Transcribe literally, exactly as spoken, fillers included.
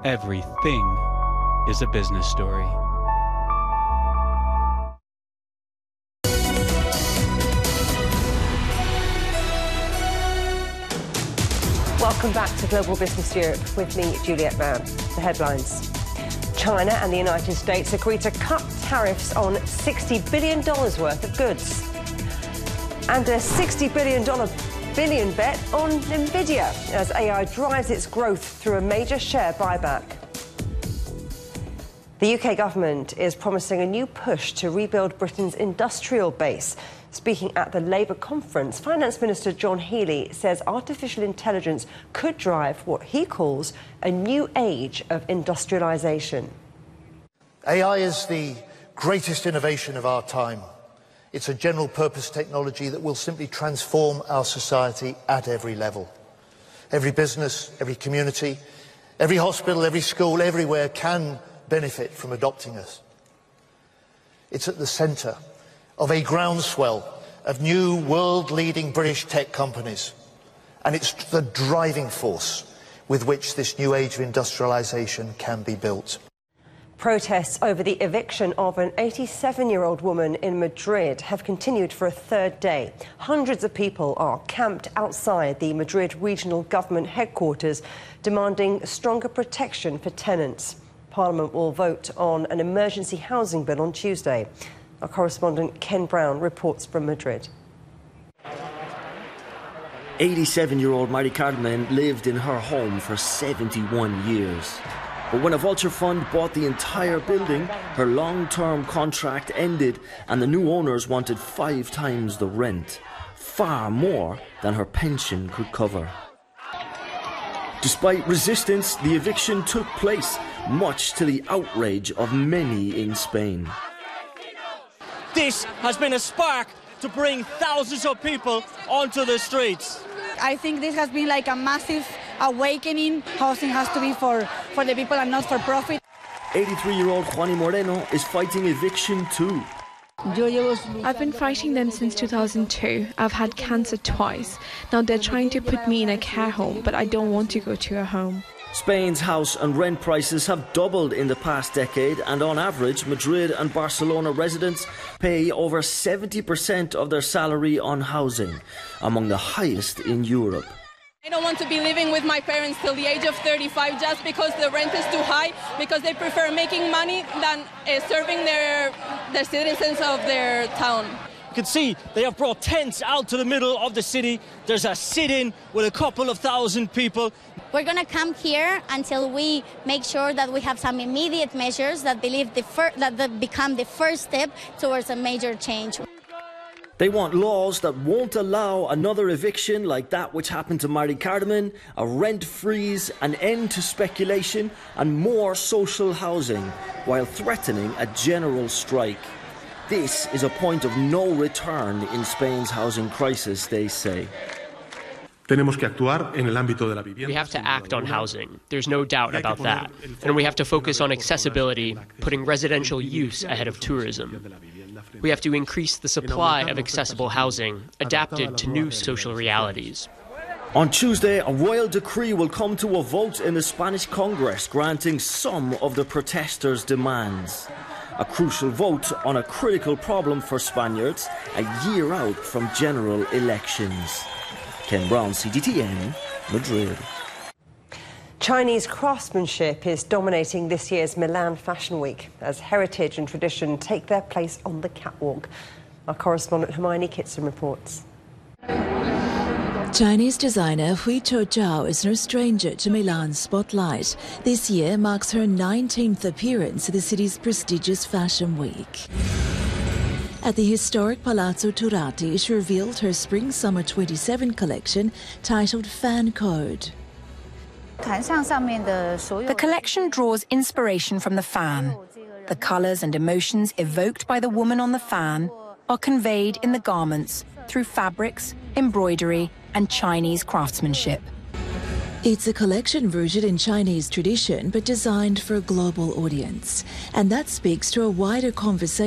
everything is a business story. Welcome back to Global Business Europe with me, Juliette Mann. The headlines. China and the United States agree to cut tariffs on sixty billion dollars worth of goods. And a sixty billion dollars billion bet on Nvidia as A I drives its growth through a major share buyback. The U K government is promising a new push to rebuild Britain's industrial base. Speaking at the Labour conference, Finance Minister John Healey says artificial intelligence could drive what he calls a new age of industrialisation. A I is the greatest innovation of our time. It's a general-purpose technology that will simply transform our society at every level. Every business, every community, every hospital, every school, everywhere can benefit from adopting us. It's at the centre of a groundswell of new world-leading British tech companies, and it's the driving force with which this new age of industrialisation can be built. Protests over the eviction of an eighty-seven-year-old woman in Madrid have continued for a third day. Hundreds of people are camped outside the Madrid regional government headquarters, demanding stronger protection for tenants. Parliament will vote on an emergency housing bill on Tuesday. Our correspondent Ken Brown reports from Madrid. eighty-seven-year-old Mari Carmen lived in her home for seventy-one years. But when a vulture fund bought the entire building, her long-term contract ended and the new owners wanted five times the rent, far more than her pension could cover. Despite resistance, the eviction took place, much to the outrage of many in Spain. This has been a spark to bring thousands of people onto the streets. I think this has been like a massive awakening. Housing has to be for, for the people and not for profit. eighty-three-year-old Juani Moreno is fighting eviction too. I've been fighting them since two thousand two. I've had cancer twice. Now they're trying to put me in a care home, but I don't want to go to a home. Spain's house and rent prices have doubled in the past decade, and on average, Madrid and Barcelona residents pay over seventy percent of their salary on housing, among the highest in Europe. I don't want to be living with my parents till the age of thirty-five just because the rent is too high, because they prefer making money than uh, serving their, their citizens of their town. You can see they have brought tents out to the middle of the city. There's a sit-in with a couple of thousand people. We're going to camp here until we make sure that we have some immediate measures that, believe the fir- that, that become the first step towards a major change. They want laws that won't allow another eviction like that which happened to Mari Carmen, a rent freeze, an end to speculation and more social housing, while threatening a general strike. This is a point of no return in Spain's housing crisis, they say. We have to act on housing. There's no doubt about that. And we have to focus on accessibility, putting residential use ahead of tourism. We have to increase the supply of accessible housing, adapted to new social realities. On Tuesday, a royal decree will come to a vote in the Spanish Congress, granting some of the protesters' demands. A crucial vote on a critical problem for Spaniards a year out from general elections. Ken Brown, C G T N, Madrid. Chinese craftsmanship is dominating this year's Milan Fashion Week as heritage and tradition take their place on the catwalk. Our correspondent Hermione Kitson reports. Chinese designer Hui Chou is no stranger to Milan's spotlight. This year marks her nineteenth appearance at the city's prestigious Fashion Week. At the historic Palazzo Turati, she revealed her Spring-Summer twenty-seven collection titled Fan Code. The collection draws inspiration from the fan. The colours and emotions evoked by the woman on the fan are conveyed in the garments through fabrics, embroidery and Chinese craftsmanship. It's a collection rooted in Chinese tradition but designed for a global audience. And that speaks to a wider conversation